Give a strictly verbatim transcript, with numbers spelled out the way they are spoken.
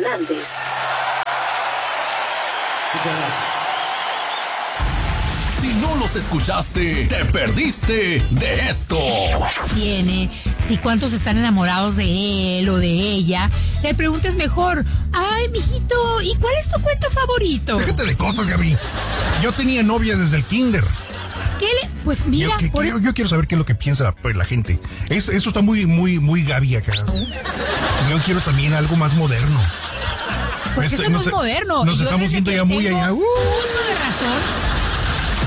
Hernández. Si no los escuchaste, te perdiste de esto. Tiene, si cuántos están enamorados de él o de ella, le preguntes mejor, ay, mijito, ¿y cuál es tu cuento favorito? Déjate de cosas, Gaby. Yo tenía novia desde el kinder. ¿Qué le? Pues mira, yo, que, por... yo, yo quiero saber qué es lo que piensa la, la gente. Es, eso está muy, muy, muy Gaby acá. Yo quiero también algo más moderno. Pues Esto, eso no nos, es moderno. Nos yo estamos viendo ya muy allá. Uh. Uso de razón.